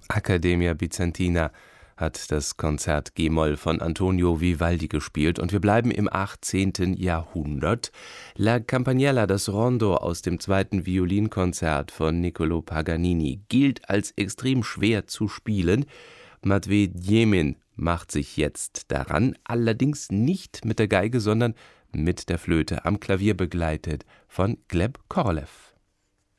Accademia Bizantina hat das Konzert G-Moll von Antonio Vivaldi gespielt und wir bleiben im 18. Jahrhundert. La Campaniella, das Rondo aus dem 2. Violinkonzert von Niccolò Paganini, gilt als extrem schwer zu spielen. Matvei Djemin macht sich jetzt daran, allerdings nicht mit der Geige, sondern mit der Flöte, am Klavier begleitet von Gleb Korolev.